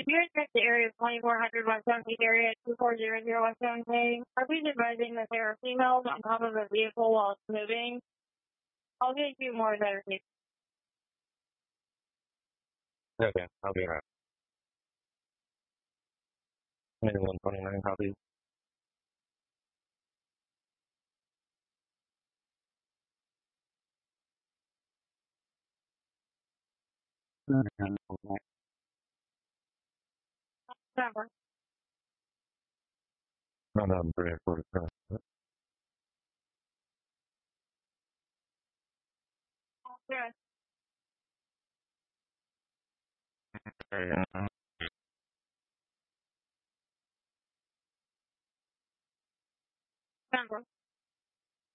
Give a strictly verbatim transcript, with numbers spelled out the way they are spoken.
Would you expect the area of twenty-four hundred West Seventh area two four zero zero West Seventh? Are please advising that there are females on top of a vehicle while it's moving? I'll get you more verification. Okay, I'll be right. twenty-one twenty-nine, copy. Number. No, no, I'm three forty. Good. Okay, Number.